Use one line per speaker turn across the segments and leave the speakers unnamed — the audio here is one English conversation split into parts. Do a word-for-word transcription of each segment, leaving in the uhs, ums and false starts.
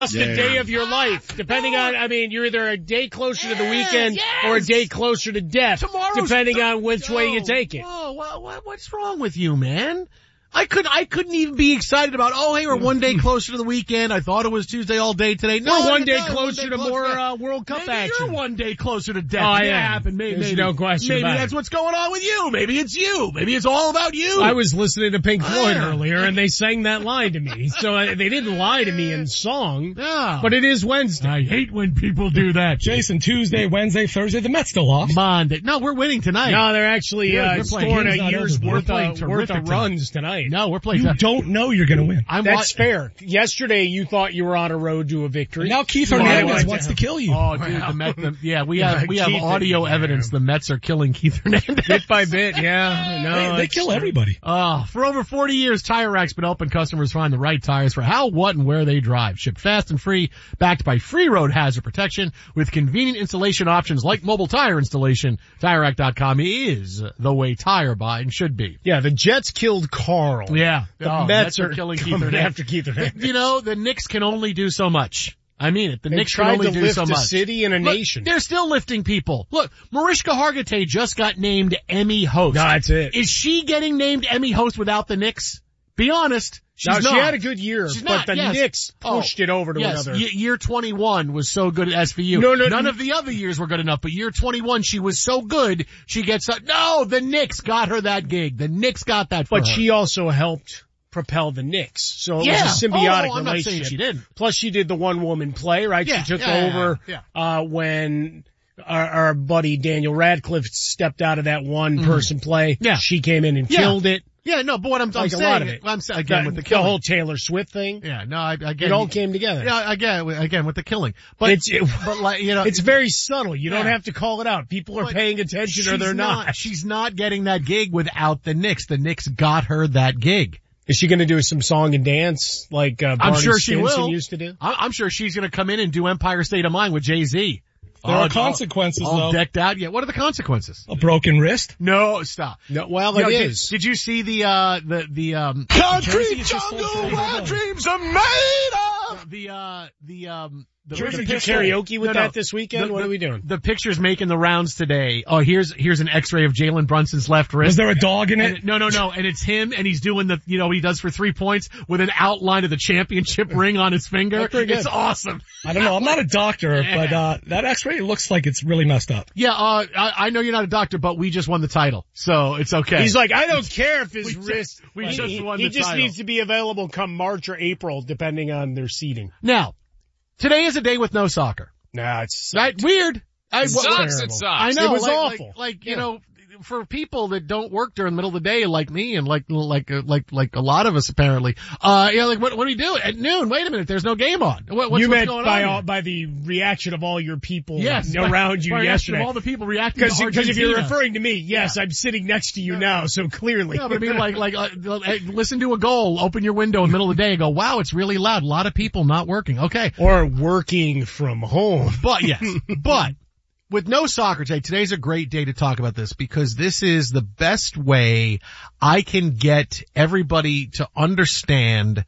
Just the day of your life, depending on, I mean, you're either a day closer to the
Yes,
weekend
yes.
or a day closer to death,
Tomorrow's
depending
th-
on which way you take it.
Whoa, what, what, what's wrong with you, man? I could, I couldn't even be excited about, oh, hey, we're one day closer to the weekend. I thought it was Tuesday all day today. No,
We're one
you're
day
not.
closer
One
to
day
more
closer.
uh, World Cup
Maybe
action.
you're one day closer to death.
Oh, I
yeah,
am.
happened. Maybe,
There's
maybe,
no question
Maybe
about
that's
it.
what's going on with you. Maybe it's you. Maybe it's all about you.
I was listening to Pink Floyd
Yeah.
earlier, and they sang that line to me. So uh, they didn't lie to me in song,
Yeah.
but it is Wednesday.
I hate when people do that.
Jason, Tuesday, Wednesday, Thursday, the Mets still lost.
Monday. No, we're winning tonight.
No, they're actually
Yeah,
uh,
we're playing
scoring
games
a
not
year's
over. We're
worth
playing
of, worth
terrific
of
tonight.
runs tonight.
No, we're playing.
You don't know you're gonna win.
I'm
That's
wa-
fair. Yesterday you thought you were on a road to a victory.
Now Keith
Well,
Hernandez
I-
wants to kill you.
Oh, dude, the Met, the, yeah, we
Yeah,
have, we have
Keith
audio
is-
evidence the Mets are killing Keith Hernandez.
Bit by bit, yeah. No,
They, they
it's-
kill everybody.
Oh, for over forty years, Tire Rack's been helping customers find the right tires for how, what, and where they drive. Shipped fast and free, backed by free road hazard protection with convenient installation options like mobile tire installation. Tire Rack dot com is the way tire buying should be.
Yeah, the Jets killed Carl.
Yeah.
The
Oh,
Mets,
are
are
killing Keith
coming
Hernandez.
after Keith Hernandez.
You know, the Knicks can only do so much. I mean it. The
They
Knicks can
tried
only
to
do
lift
so
a
much.
city and a
Look,
nation.
they're still lifting people. Look, Mariska Hargitay just got named Emmy host.
No, that's it.
Is she getting named Emmy host without the Knicks? Be honest. She's
Now,
not.
she had a good year,
She's
but
not,
the
yes.
Knicks pushed
Oh,
it over to
yes,
another.
y- year twenty-one was so good at S V U.
No, no,
None
no.
of the other years were good enough, but year twenty-one she was so good, she gets, a, no, the Knicks got her that gig. The Knicks got that for
But
her.
she also helped propel the Knicks. So it
Yeah.
was a symbiotic
Oh, I'm not saying
relationship.
she didn't.
Plus she did the one woman play, right?
Yeah,
She took
yeah,
over,
yeah,
uh, when our, our buddy Daniel Radcliffe stepped out of that one person play.
Yeah.
She came in and
Yeah.
killed it.
Yeah, no, but what I'm, I'm
Like
saying,
a lot of it.
I'm saying, again,
the,
with the
the
killing.
whole Taylor Swift thing.
Yeah, no, I, again.
It all came together.
Yeah, again, again, with the killing. But,
It's, it,
but like, you know.
it's very subtle. You don't
Yeah.
have to call it out. People are
But
paying attention or
she's
they're not.
She's not getting that gig without the Knicks. The Knicks got her that gig.
Is she going to do some song and dance like uh,
I'm
Barney
sure she
Stinson
will.
used to do?
I- I'm sure she's going to come in and do Empire State of Mind with Jay-Z.
There
All-
are consequences,
all, all
though.
decked out. Yeah, what are the consequences?
A broken wrist.
No, stop.
No, well,
Yo,
it
did,
is.
did you see the, uh, the, the, um,
Jersey
Concrete
is just
jungle
so
where
crazy.
dreams are made of? The, uh, the, um, the,
Should we
the
do
picture-
karaoke with
No, no.
that this weekend?
The-
what
the-
are we doing?
The picture's making the rounds today. Oh, here's, here's an x-ray of Jalen Brunson's left wrist.
Is there a dog in
And
it?
it- no, no, no. And it's him, and he's doing the, you know, what he does for three points with an outline of the championship ring on his finger.
That's pretty good.
It's awesome.
I don't know. I'm not a doctor,
Yeah.
but uh that X-ray looks like it's really messed up.
Yeah, uh, I, I know you're not a doctor, but we just won the title, so it's okay.
He's like, I don't care if his
We just-
wrist.
we
he,
just
he-
won
he
the
just
title.
needs to be available come March or April, depending on their seating.
Now, today is a day with no soccer.
Nah, it's
Right? Weird. I,
It sucks,
well,
it sucks.
I know.
It was
like,
awful.
Like, like you
Yeah.
know, for people that don't work during the middle of the day like me and like, like, uh, like, like a lot of us apparently, uh, you know, like what, what do we do at noon? Wait a minute, there's no game on. What, what's,
you
what's
meant
going
by
on
all,
here?
by the reaction of all your people
Yes,
around you
by- by reaction of
yesterday.
all the people reacting to
Because if you're
Argentina.
referring to me, yes, I'm sitting next to you now, so clearly.
No, but I mean, like, like, uh, hey, listen to a goal, open your window in the middle of the day and go, wow, it's really loud. A lot of people not working. Okay.
Or working from home.
But yes, but with no soccer today, today's a great day to talk about this because this is the best way I can get everybody to understand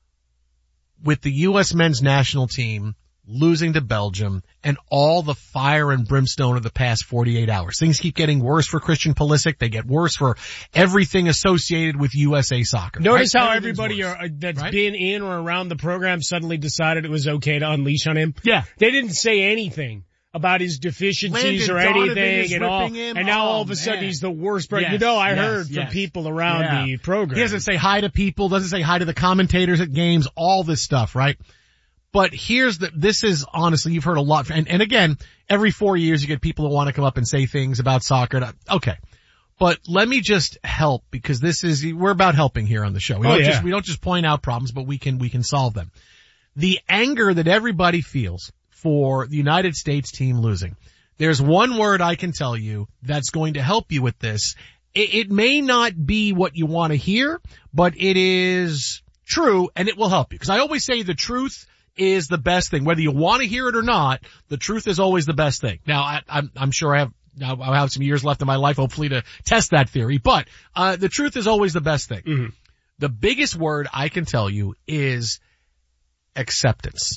with the U S men's national team losing to Belgium and all the fire and brimstone of the past forty-eight hours. Things keep getting worse for Christian Pulisic. They get worse for everything associated with U S A soccer.
Notice
right?
how
Everything's
everybody
worse.
are, that's
Right?
been in or around the program suddenly decided it was okay to unleash on him.
Yeah.
They didn't say anything about his deficiencies
Landon
or
Donovan
anything
is
and all.
ripping him.
And now all of
Oh,
a sudden
man.
he's the worst. Pro-
Yes,
you know, I
yes,
heard from
yes.
people around
Yeah.
the program.
He doesn't say hi to people, doesn't say hi to the commentators at games, all this stuff, right? But here's the, this is honestly, you've heard a lot, and, and again, every four years you get people that want to come up and say things about soccer. Okay. But let me just help because this is, we're about helping here on the show. We
Oh,
don't
yeah.
just, we don't just point out problems, but we can, we can solve them. The anger that everybody feels for the United States team losing. There's one word I can tell you that's going to help you with this. It, it may not be what you want to hear, but it is true and it will help you. Because I always say the truth is the best thing. Whether you want to hear it or not, the truth is always the best thing. Now, I, I'm, I'm sure I have, I'll have some years left in my life, hopefully, to test that theory. But, uh, the truth is always the best thing.
Mm-hmm.
The biggest word I can tell you is acceptance.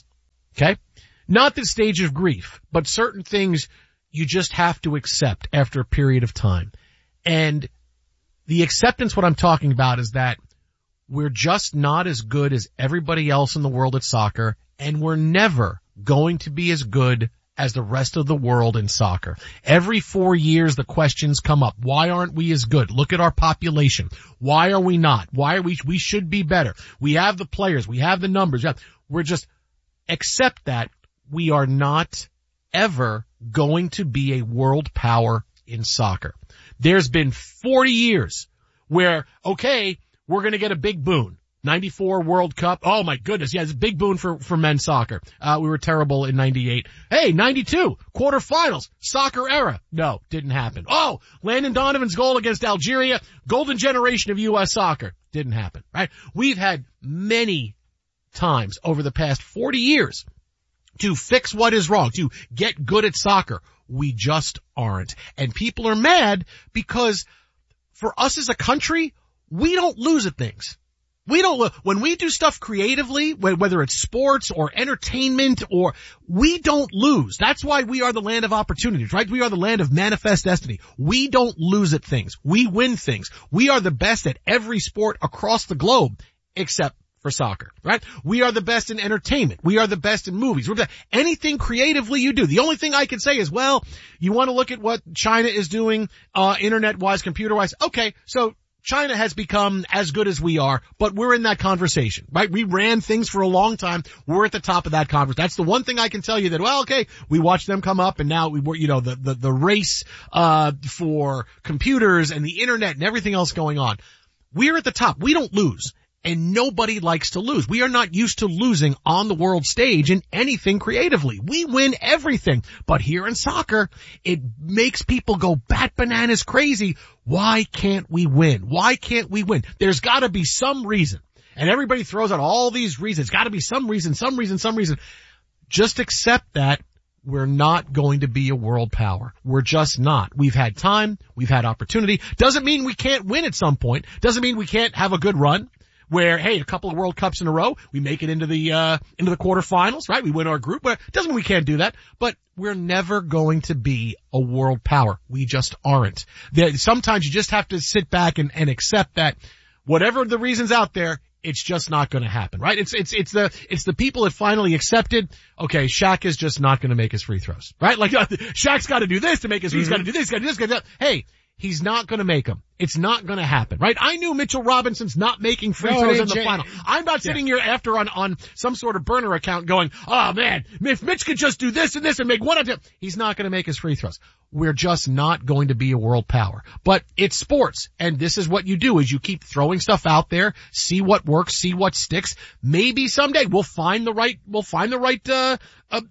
Okay? Not the stage of grief, but certain things you just have to accept after a period of time. And the acceptance, what I'm talking about is that we're just not as good as everybody else in the world at soccer, and we're never going to be as good as the rest of the world in soccer. Every four years the questions come up. Why aren't we as good? Look at our population. Why are we not? Why are we, we should be better. We have the players. We have the numbers. We're just, accept that we are not ever going to be a world power in soccer. There's been forty years where, okay, we're going to get a big boon. ninety-four World Cup. Oh my goodness. Yeah, it's a big boon for, for men's soccer. Uh, we were terrible in ninety-eight. Hey, ninety-two, quarterfinals, soccer era. No, didn't happen. Oh, Landon Donovan's goal against Algeria, golden generation of U S soccer. Didn't happen, right? We've had many times over the past forty years to fix what is wrong, to get good at soccer. We just aren't. And people are mad because for us as a country, we don't lose at things. We don't, when we do stuff creatively, whether it's sports or entertainment or, we don't lose. That's why we are the land of opportunities, right? We are the land of manifest destiny. We don't lose at things. We win things. We are the best at every sport across the globe, except for soccer, right? We are the best in entertainment. We are the best in movies. We're the, anything creatively you do. The only thing I can say is, well, you want to look at what China is doing, uh, internet-wise, computer-wise. Okay, so China has become as good as we are, but we're in that conversation, right? We ran things for a long time. We're at the top of that conference. That's the one thing I can tell you that, well, okay, we watched them come up and now we were, you know, the, the, the race, uh, for computers and the internet and everything else going on. We're at the top. We don't lose. And nobody likes to lose. We are not used to losing on the world stage in anything creatively. We win everything. But here in soccer, it makes people go bat bananas crazy. Why can't we win? Why can't we win? There's gotta be some reason. And everybody throws out all these reasons. Gotta be some reason, some reason, some reason. Just accept that we're not going to be a world power. We're just not. We've had time. We've had opportunity. Doesn't mean we can't win at some point. Doesn't mean we can't have a good run. Where, hey, a couple of World Cups in a row, we make it into the, uh, into the quarterfinals, right? We win our group, but it doesn't mean we can't do that, but we're never going to be a world power. We just aren't. There, sometimes you just have to sit back and, and accept that whatever the reasons out there, it's just not going to happen, right? It's, it's, it's the, it's the people that finally accepted, okay, Shaq is just not going to make his free throws, right? Like, uh, Shaq's got to do this to make his, mm-hmm. he's got to do this, he's got to do this, he's got to do that. Hey, he's not going to make them. It's not going to happen, right? I knew Mitchell Robinson's not making free throws no, in the J- final. I'm not sitting yeah. here after on, on some sort of burner account going, oh man, if Mitch could just do this and this and make one of them, he's not going to make his free throws. We're just not going to be a world power. But it's sports, and this is what you do is you keep throwing stuff out there, see what works, see what sticks. Maybe someday we'll find the right, we'll find the right, uh, uh,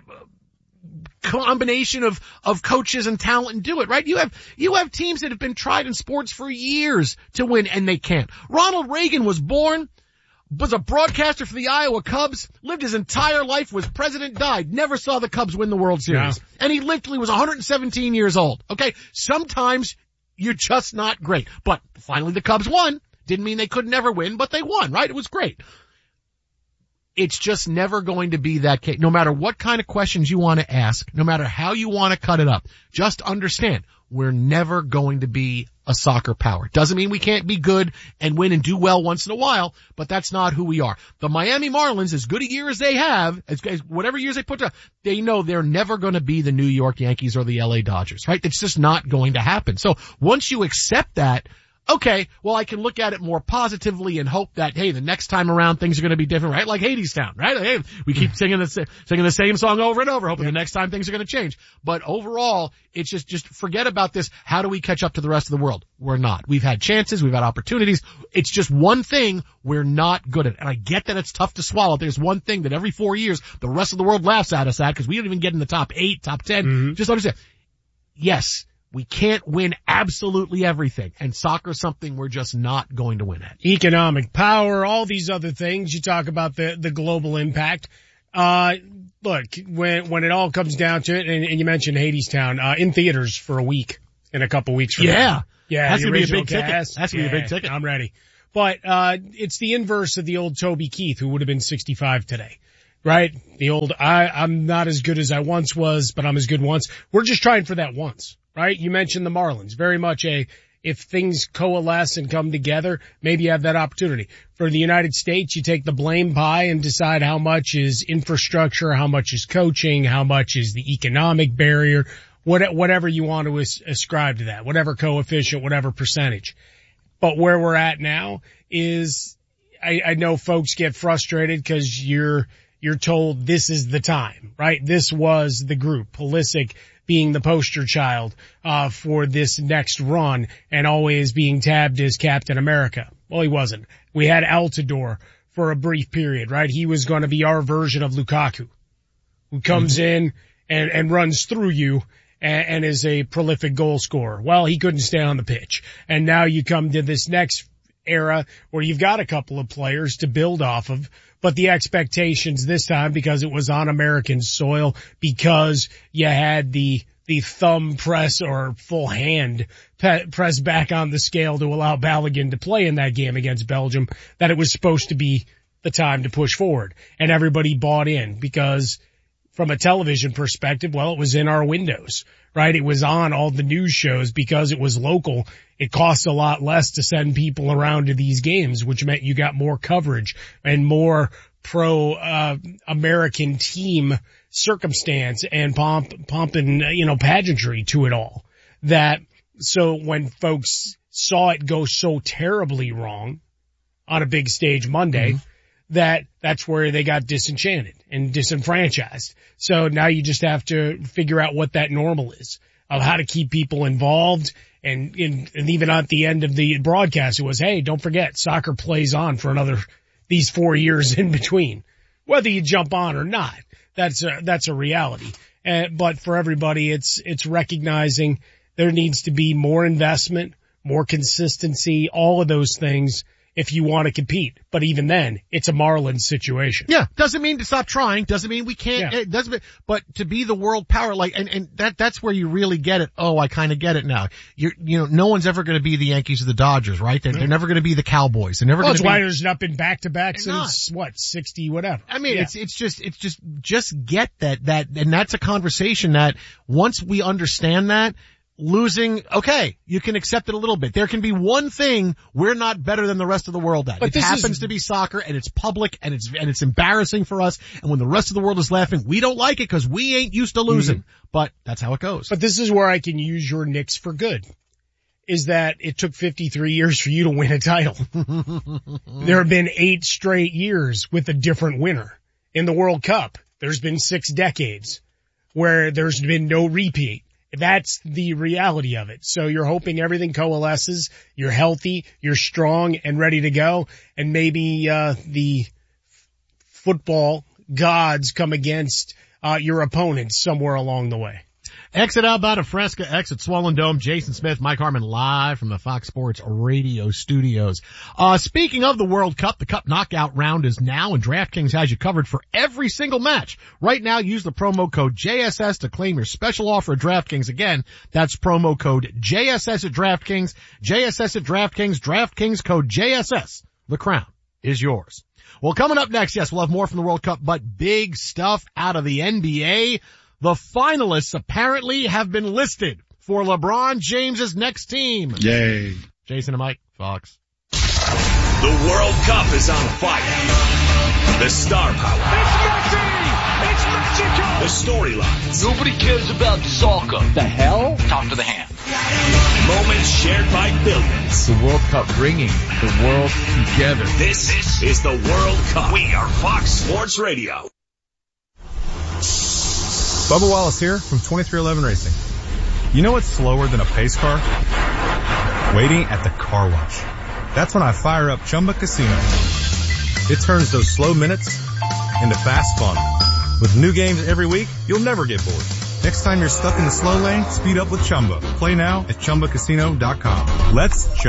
combination of, of coaches and talent and do it, right? You have, you have teams that have been tried in sports for years to win and they can't. Ronald Reagan was born, was a broadcaster for the Iowa Cubs, lived his entire life, was president, died, never saw the Cubs win the World Series. Yeah. And he literally was one hundred seventeen years old. Okay. Sometimes you're just not great, but finally the Cubs won. Didn't mean they could never win, but they won, right? It was great. It's just never going to be that case. No matter what kind of questions you want to ask, no matter how you want to cut it up, just understand we're never going to be a soccer power. Doesn't mean we can't be good and win and do well once in a while, but that's not who we are. The Miami Marlins, as good a year as they have, as, as whatever years they put to, they know they're never going to be the New York Yankees or the L A Dodgers, right? It's just not going to happen. So once you accept that, okay, well, I can look at it more positively and hope that, hey, the next time around things are going to be different, right? Like Hadestown, right? Hey, we keep singing the, singing the same song over and over, hoping yeah. the next time things are going to change. But overall, it's just, just forget about this. How do we catch up to the rest of the world? We're not. We've had chances. We've had opportunities. It's just one thing we're not good at. And I get that it's tough to swallow. There's one thing that every four years, the rest of the world laughs at us at because we don't even get in the top eight, top ten. Mm-hmm. Just understand. Yes. We can't win absolutely everything, and soccer's something we're just not going to win at.
Economic power, all these other things. You talk about the, the global impact. Uh, look, when, when it all comes down to it, and, and you mentioned Hadestown, uh, in theaters for a week, in a couple weeks from
yeah.
now. Yeah.
That's gonna be a big
cast.
ticket. That's gonna
yeah,
be a big ticket.
I'm ready. But, uh, it's the inverse of the old Toby Keith, who would have been sixty-five today. right? The old, I, I'm not as good as I once was, but I'm as good once. We're just trying for that once, right? You mentioned the Marlins, very much a, if things coalesce and come together, maybe you have that opportunity. For the United States, you take the blame pie and decide how much is infrastructure, how much is coaching, how much is the economic barrier, what, whatever you want to as, ascribe to that, whatever coefficient, whatever percentage. But where we're at now is, I, I know folks get frustrated because you're, you're told this is the time, right? This was the group, Pulisic being the poster child, uh, for this next run and always being tabbed as Captain America. Well, he wasn't. We had Altidore for a brief period, right? He was going to be our version of Lukaku, who comes mm-hmm. in and, and runs through you and, and is a prolific goal scorer. Well, he couldn't stay on the pitch. And now you come to this next era where you've got a couple of players to build off of, but the expectations this time, because it was on American soil, because you had the the thumb press or full hand pe- press back on the scale to allow Balogun to play in that game against Belgium, that it was supposed to be the time to push forward. And everybody bought in because from a television perspective, well, it was in our windows, right? It was on all the news shows because it was local. It costs a lot less to send people around to these games, which meant you got more coverage and more pro, uh, American team circumstance and pomp, pomp and, you know, pageantry to it all. That, so when folks saw it go so terribly wrong on a big stage Monday, mm-hmm. that that's where they got disenchanted and disenfranchised. So now you just have to figure out what that normal is of how to keep people involved. And, and, and even at the end of the broadcast, it was, hey, don't forget, soccer plays on for another, these four years in between, whether you jump on or not. That's a, that's a reality. Uh, but for everybody, it's, it's recognizing there needs to be more investment, more consistency, all of those things if you want to compete. But even then, it's a Marlins situation.
Yeah. Doesn't mean to stop trying. Doesn't mean we can't. Yeah. It doesn't mean, but to be the world power, like, and, and that, that's where you really get it. Oh, I kind of get it now. You're, you know, no one's ever going to be the Yankees or the Dodgers, right? They're, they're never going to be the Cowboys. They're never
well,
going to
be.
be.
That's why there's not been back to back since not. what, sixty, whatever.
I mean,
yeah.
it's, it's just, it's just, just get that, that, and that's a conversation that once we understand that, losing, okay, you can accept it a little bit. There can be one thing we're not better than the rest of the world at. But it happens is, to be soccer, and it's public, and it's and it's embarrassing for us. And when the rest of the world is laughing, we don't like it because we ain't used to losing. Mm-hmm. But that's how it goes.
But this is where I can use your Knicks for good. Is that it took fifty-three years for you to win a title. There have been eight straight years with a different winner. In the World Cup, there's been six decades where there's been no repeat. That's the reality of it. So you're hoping everything coalesces, you're healthy, you're strong and ready to go, and maybe uh the football gods come against uh your opponents somewhere along the way.
Exit outbound of Fresca, exit Swollen Dome. Jason Smith, Mike Harmon live from the Fox Sports Radio studios. Uh, speaking of the World Cup, the Cup knockout round is now, and DraftKings has you covered for every single match. Right now, use the promo code J S S to claim your special offer at DraftKings. Again, that's promo code J S S at DraftKings. J S S at DraftKings. DraftKings code J S S. The crown is yours. Well, coming up next, yes, we'll have more from the World Cup, but big stuff out of the N B A. The finalists apparently have been listed for LeBron James's next team.
Yay.
Jason and Mike, Fox.
The World Cup is on fire. The star power.
It's Messi! It's Mexico!
The storylines.
Nobody cares about soccer.
The hell?
Talk to the hand.
Moments shared by billions.
The World Cup bringing the world together.
This, this is the World Cup. We are Fox Sports Radio.
Bubba Wallace here from twenty-three eleven Racing. You know what's slower than a pace car? Waiting at the car wash. That's when I fire up Chumba Casino. It turns those slow minutes into fast fun. With new games every week, you'll never get bored. Next time you're stuck in the slow lane, speed up with Chumba. Play now at Chumba Casino dot com. Let's Chumba.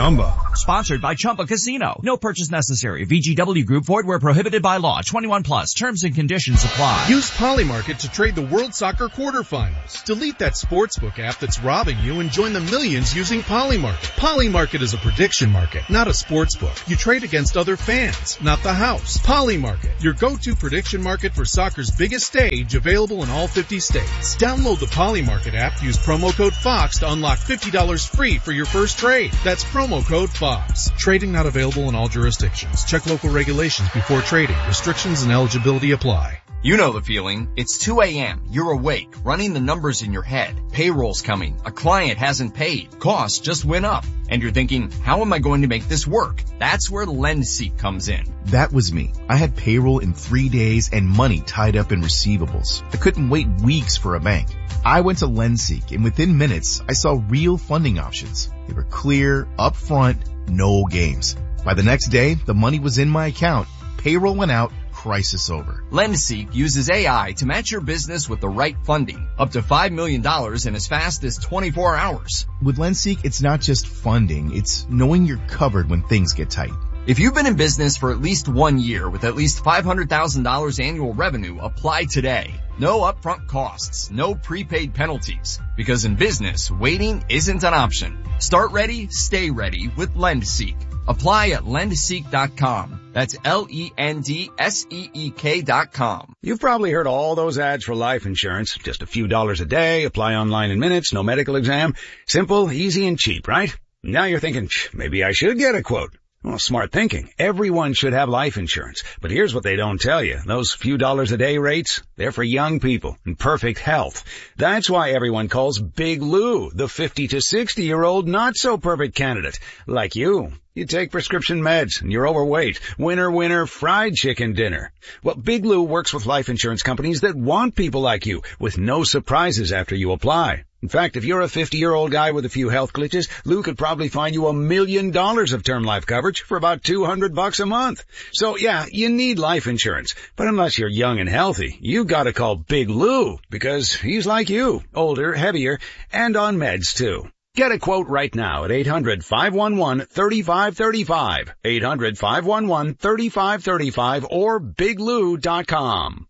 Sponsored by Chumba Casino. No purchase necessary. V G W Group. Void where prohibited by law. twenty-one plus. Terms and conditions apply.
Use Polymarket to trade the World Soccer quarterfinals. Delete that sportsbook app that's robbing you and join the millions using Polymarket. Polymarket is a prediction market, not a sportsbook. You trade against other fans, not the house. Polymarket, your go-to prediction market for soccer's biggest stage, available in all fifty states. Download the Polymarket app. Use promo code FOX to unlock fifty dollars free for your first trade. That's promo code FOX. Trading not available in all jurisdictions. Check local regulations before trading. Restrictions and eligibility apply.
You know the feeling. It's two a.m. You're awake, running the numbers in your head. Payroll's coming. A client hasn't paid. Costs just went up. And you're thinking, how am I going to make this work? That's where LendSeek comes in.
That was me. I had payroll in three days and money tied up in receivables. I couldn't wait weeks for a bank. I went to LendSeek, and within minutes, I saw real funding options. They were clear, upfront, no games. By the next day, the money was in my account. Payroll went out. Crisis over.
LendSeek uses A I to match your business with the right funding, up to five million dollars in as fast as twenty-four hours.
With LendSeek, it's not just funding, it's knowing you're covered when things get tight.
If you've been in business for at least one year with at least five hundred thousand dollars annual revenue, apply today. No upfront costs, no prepaid penalties, because in business, waiting isn't an option. Start ready, stay ready with LendSeek. Apply at lend seek dot com. That's L E N D S E E K dot com.
You've probably heard all those ads for life insurance. Just a few dollars a day, apply online in minutes, no medical exam. Simple, easy, and cheap, right? Now you're thinking, maybe I should get a quote. Well, smart thinking. Everyone should have life insurance. But here's what they don't tell you. Those few dollars a day rates, they're for young people in perfect health. That's why everyone calls Big Lou the fifty to sixty year old not so perfect candidate. Like you. You take prescription meds and you're overweight. Winner, winner, fried chicken dinner. Well, Big Lou works with life insurance companies that want people like you with no surprises after you apply. In fact, if you're a fifty-year-old guy with a few health glitches, Lou could probably find you a million dollars of term life coverage for about two hundred bucks a month. So yeah, you need life insurance. But unless you're young and healthy, you gotta call Big Lou because he's like you, older, heavier, and on meds too. Get a quote right now at eight hundred, five one one, three five three five, eight hundred, five one one, three five three five or big lou dot com.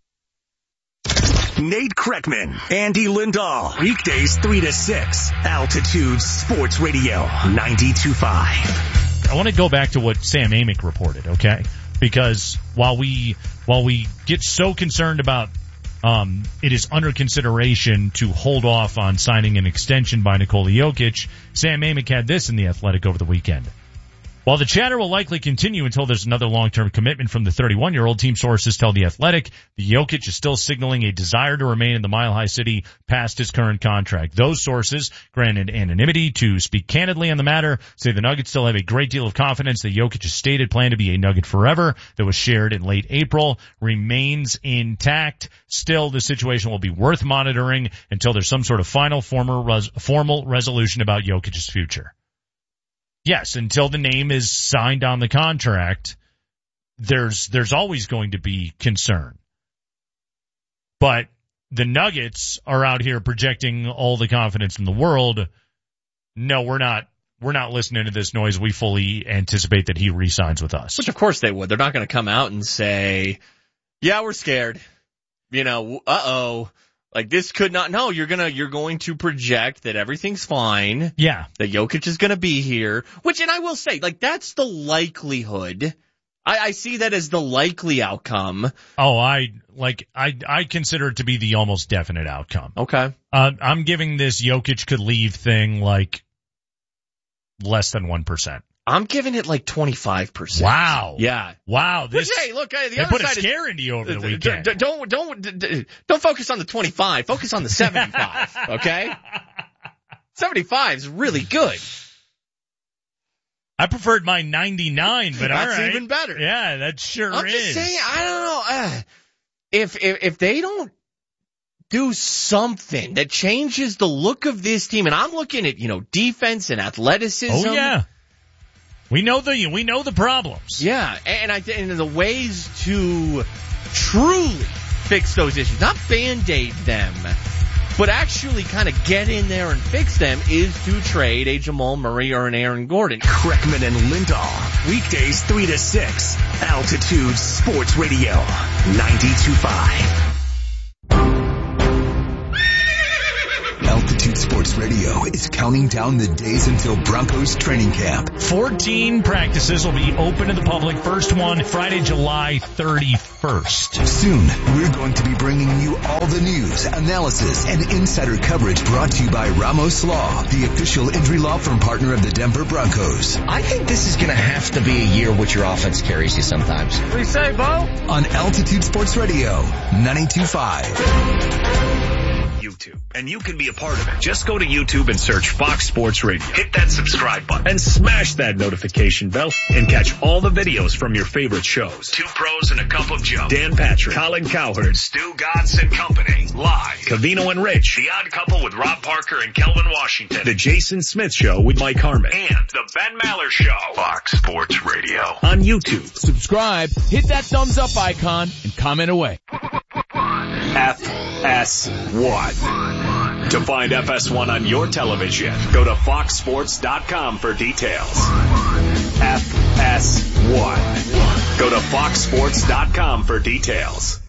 Nate Kreckman, Andy Lindahl, weekdays three to six, Altitude Sports Radio, ninety-two point five.
I want to go back to what Sam Amick reported, okay? Because while we, while we get so concerned about Um, it is under consideration to hold off on signing an extension by Nikola Jokic, Sam Amick had this in The Athletic over the weekend. While the chatter will likely continue until there's another long-term commitment from the thirty-one-year-old, team sources tell The Athletic the Jokic is still signaling a desire to remain in the Mile High City past his current contract. Those sources, granted anonymity to speak candidly on the matter, say the Nuggets still have a great deal of confidence that Jokic's stated plan to be a Nugget forever that was shared in late April remains intact. Still, the situation will be worth monitoring until there's some sort of final formal, res- formal resolution about Jokic's future. Yes, until the name is signed on the contract, there's there's always going to be concern. But the Nuggets are out here projecting all the confidence in the world. No, we're not we're not listening to this noise. We fully anticipate that he re-signs with us.
Which of course they would. They're not going to come out and say, "Yeah, we're scared." You know, uh-oh. Like this could not, no, you're gonna, you're going to project that everything's fine.
Yeah.
That Jokic is gonna be here. Which, and I will say, like, that's the likelihood. I, I see that as the likely outcome.
Oh, I, like, I, I consider it to be the almost definite outcome.
Okay.
Uh, I'm giving this Jokic could leave thing, like, less than one percent.
I'm giving it like twenty-five percent.
Wow.
Yeah.
Wow. This,
Which, hey, look, the
they
other
put
side
a scare
is,
into you over the weekend.
Don't, don't, don't, don't focus on the twenty-five. Focus on the seventy-five. Okay? seventy-five is really good.
I preferred my ninety-nine, but
that's
all right.
even better.
Yeah, that sure
I'm
is.
I'm just saying, I don't know. Uh, if, if, if they don't do something that changes the look of this team, and I'm looking at, you know, defense and athleticism.
Oh, yeah. We know the we know the problems.
Yeah, and I and the ways to truly fix those issues, not Band-Aid them, But actually kind of get in there and fix them is to trade a Jamal Murray or an Aaron Gordon.
Kreckman and Lindahl. Weekdays three to six. Altitude Sports Radio. ninety-two point five.
Altitude Sports Radio is counting down the days until Broncos training camp.
fourteen practices will be open to the public. First one, Friday, July thirty-first.
Soon, we're going to be bringing you all the news, analysis, and insider coverage brought to you by Ramos Law, the official injury law firm partner of the Denver Broncos.
I think this is going to have to be a year which your offense carries you sometimes.
What do you say, Bo?
On Altitude Sports Radio, ninety-two point five.
YouTube, and you can be a part of it. Just go to YouTube and search Fox Sports Radio. Hit that subscribe button and smash that notification bell and catch all the videos from your favorite shows. Two Pros and a Cup of Joe. Dan Patrick, Colin Cowherd, Stu Godson Company, live. Covino and Rich, The Odd Couple with Rob Parker and Kelvin Washington. The Jason Smith Show with Mike Harmon. And The Ben Maller Show. Fox Sports Radio on YouTube.
Subscribe, hit that thumbs up icon, and comment away.
F S one. To find F S one on your television, go to fox sports dot com for details. F S one. Go to fox sports dot com for details.